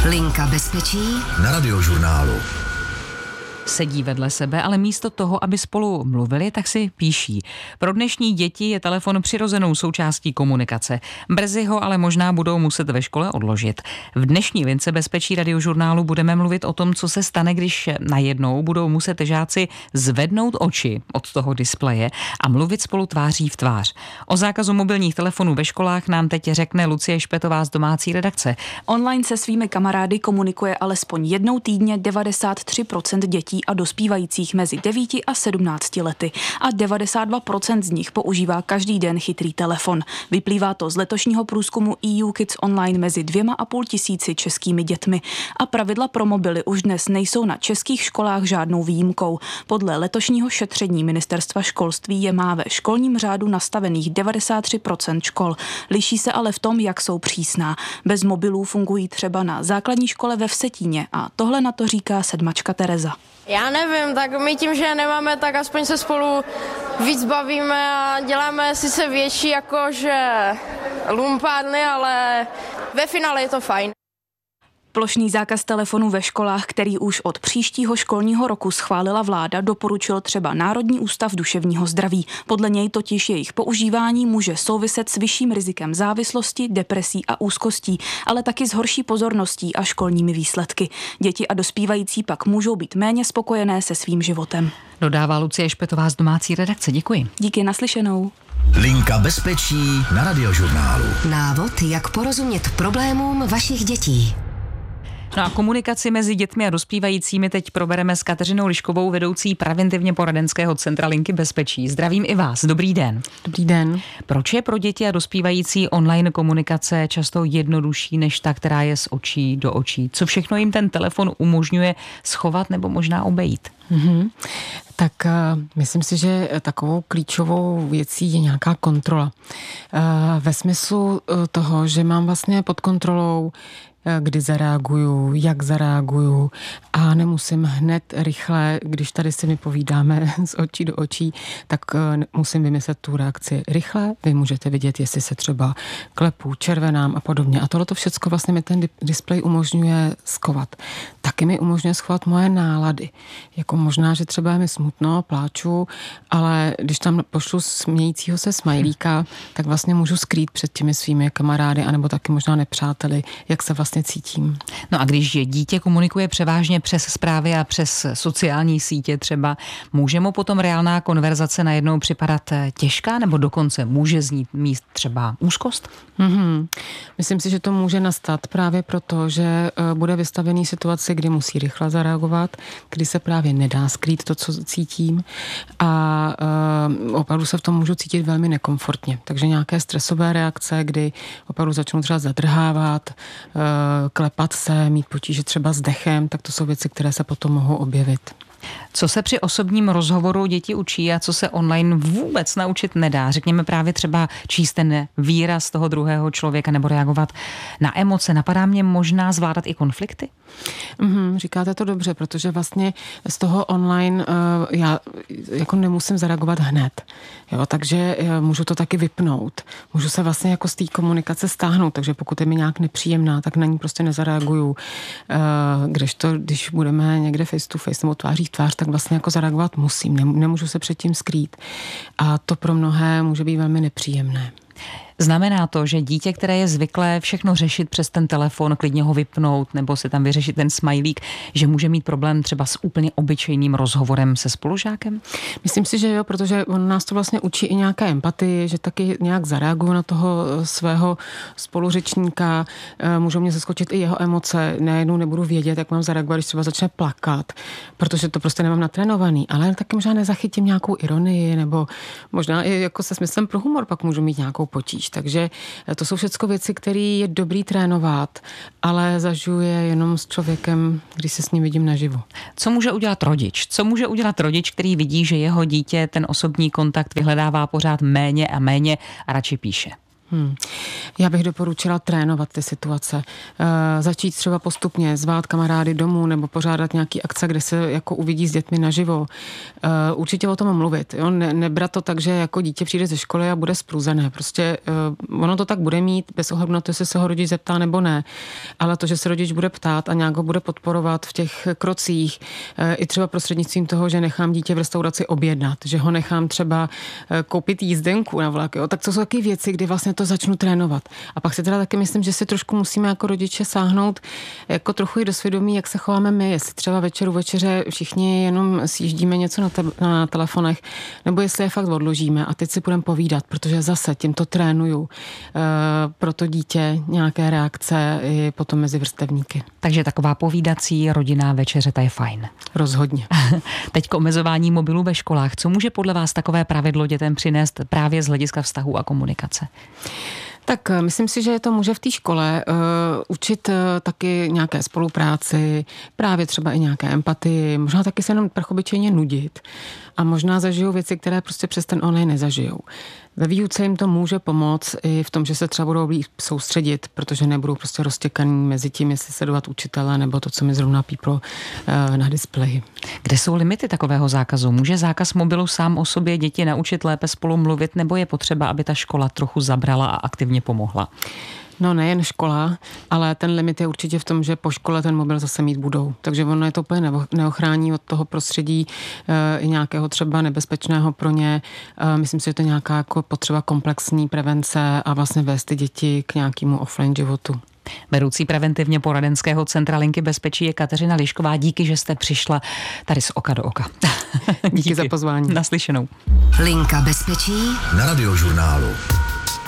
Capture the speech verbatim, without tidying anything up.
Linka bezpečí na Radiožurnálu. Sedí vedle sebe, ale místo toho, aby spolu mluvili, tak si píší. Pro dnešní děti je telefon přirozenou součástí komunikace. Brzy ho ale možná budou muset ve škole odložit. V dnešní lince bezpečí Radiožurnálu budeme mluvit o tom, co se stane, když najednou budou muset žáci zvednout oči od toho displeje a mluvit spolu tváří v tvář. O zákazu mobilních telefonů ve školách nám teď řekne Lucie Špetová z domácí redakce. Online se svými kamarády komunikuje alespoň jednou týdně devadesát tři procent dětí a dospívajících mezi devíti a sedmnácti lety a devadesát dva procent z nich používá každý den chytrý telefon. Vyplývá to z letošního průzkumu E U Kids Online mezi dvěma a půl tisíci českými dětmi. A pravidla pro mobily už dnes nejsou na českých školách žádnou výjimkou. Podle letošního šetření Ministerstva školství je má ve školním řádu nastavených devadesát tři procent škol. Liší se ale v tom, jak jsou přísná. Bez mobilů fungují třeba na základní škole ve Vsetíně a tohle na to říká sedmačka Tereza. Já nevím, tak my tím, že nemáme, tak aspoň se spolu víc bavíme a děláme sice větší jakože lumpárny, ale ve finále je to fajn. Plošný zákaz telefonů ve školách, který už od příštího školního roku schválila vláda, doporučil třeba Národní ústav duševního zdraví. Podle něj totiž jejich používání může souviset s vyšším rizikem závislosti, depresí a úzkostí, ale taky s horší pozorností a školními výsledky. Děti a dospívající pak můžou být méně spokojené se svým životem. Dodává Lucie Špetová z domácí redakce. Děkuji. Díky, naslyšenou. Linka bezpečí na Radiožurnálu. Návod, jak porozumět problémům vašich dětí. No a komunikaci mezi dětmi a dospívajícími teď probereme s Kateřinou Liškovou, vedoucí preventivně poradenského centra Linky bezpečí. Zdravím i vás. Dobrý den. Dobrý den. Proč je pro děti a dospívající online komunikace často jednodušší než ta, která je z očí do očí? Co všechno jim ten telefon umožňuje schovat nebo možná obejít? Mm-hmm. Tak uh, myslím si, že takovou klíčovou věcí je nějaká kontrola. Uh, ve smyslu uh, toho, že mám vlastně pod kontrolou, kdy zareaguju, jak zareaguju a nemusím hned rychle, když tady si my povídáme z očí do očí, tak musím vymyslet tu reakci rychle. Vy můžete vidět, jestli se třeba klepu, červenám a podobně. A tohle to všecko vlastně mi ten displej umožňuje schovat. Taky mi umožňuje schovat moje nálady. Jako možná, že třeba je mi smutno, pláču, ale když tam pošlu smějícího se smajlíka, tak vlastně můžu skrýt před těmi svými kamarády, anebo taky možná nepřáteli, jak se vlastně cítím. No a když dítě komunikuje převážně přes zprávy a přes sociální sítě třeba, může mu potom reálná konverzace najednou připadat těžká nebo dokonce může z ní mít třeba úzkost? Mm-hmm. Myslím si, že to může nastat právě proto, že bude vystavený situaci, kdy musí rychle zareagovat, kdy se právě nedá skrýt to, co cítím a uh, opravdu se v tom můžu cítit velmi nekomfortně. Takže nějaké stresové reakce, kdy opravdu začnu třeba zadrhávat, uh, klepat se, mít potíže třeba s dechem, tak to jsou věci, které se potom mohou objevit. Co se při osobním rozhovoru děti učí a co se online vůbec naučit nedá? Řekněme právě třeba číst ten výraz toho druhého člověka nebo reagovat na emoce. Napadá mě možná zvládat i konflikty? Mm, říkáte to dobře, protože vlastně z toho online uh, já jako nemusím zareagovat hned. Jo, takže uh, můžu to taky vypnout. Můžu se vlastně jako z té komunikace stáhnout, takže pokud je mi nějak nepříjemná, tak na ní prostě nezareaguju. Uh, kdežto, když budeme někde face to face nebo tváří v tvář, tak vlastně jako zareagovat musím. Nemůžu se předtím skrýt. A to pro mnohé může být velmi nepříjemné. Znamená to, že dítě, které je zvyklé všechno řešit přes ten telefon, klidně ho vypnout nebo si tam vyřešit ten smajlík, že může mít problém třeba s úplně obyčejným rozhovorem se spolužákem? Myslím si, že jo, protože on nás to vlastně učí i nějaké empatii, že taky nějak zareaguju na toho svého spoluřečníka, můžou mě zaskočit i jeho emoce, najednou nebudu vědět, jak mám zareagovat, když třeba začne plakat, protože to prostě nemám natrénovaný, ale taky možná nezachytím nějakou ironii nebo možná i jako se smyslem pro humor pak můžu mít nějakou potíž. Takže to jsou všechno věci, které je dobrý trénovat, ale zažiju je jenom s člověkem, když se s ním vidím naživo. Co může udělat rodič? Co může udělat rodič, který vidí, že jeho dítě ten osobní kontakt vyhledává pořád méně a méně a radši píše? Hmm. Já bych doporučila trénovat ty situace. E, začít třeba postupně, zvát kamarády domů nebo pořádat nějaký akce, kde se jako uvidí s dětmi naživo. E, určitě o tom mluvit. Jo? Ne, nebrat to tak, že jako dítě přijde ze školy a bude spruzené. Prostě e, ono to tak bude mít, bez ohledu na to, jestli se ho rodič zeptá nebo ne. Ale to, že se rodič bude ptát a nějak ho bude podporovat v těch krocích, e, i třeba prostřednictvím toho, že nechám dítě v restauraci objednat, že ho nechám třeba e, koupit jízdenku na vlak. Jo? Tak to jsou taky věci, kdy vlastně to začnu trénovat. A pak si teda taky myslím, že si trošku musíme jako rodiče sáhnout jako trochu i do svědomí, jak se chováme my, jestli třeba večeru večeře všichni jenom sjíždíme něco na, te- na telefonech, nebo jestli je fakt odložíme a teď si budeme povídat, protože zase tím to trénuju e, pro to dítě nějaké reakce i potom mezi vrstevníky. Takže taková povídací rodinná večeře, ta je fajn. Rozhodně. Teď k omezování mobilů ve školách. Co může podle vás takové pravidlo dětem přinést právě z hlediska vztahu a komunikace? Tak myslím si, že to může v té škole uh, učit uh, taky nějaké spolupráci, právě třeba i nějaké empatii, možná taky se jenom obyčejně nudit a možná zažijou věci, které prostě přes ten online nezažijou. Ve výuce jim to může pomoct i v tom, že se třeba budou líp soustředit, protože nebudou prostě roztěkaný mezi tím, jestli sledovat učitele nebo to, co mi zrovna píplo uh, na displeji. Kde jsou limity takového zákazu? Může zákaz mobilu sám o sobě děti naučit lépe spolu mluvit, nebo je potřeba, aby ta škola trochu zabrala a aktivně pomohla? No nejen škola, ale ten limit je určitě v tom, že po škole ten mobil zase mít budou. Takže ono je to úplně neochrání od toho prostředí e, i nějakého třeba nebezpečného pro ně. E, myslím si, že to je nějaká jako potřeba komplexní prevence a vlastně vést ty děti k nějakému offline životu. Vedoucí preventivně poradenského centra Linky bezpečí je Kateřina Lišková. Díky, že jste přišla tady z oka do oka. Díky, Díky za pozvání. Naslyšenou. Linka bezpečí na Radiožurnálu.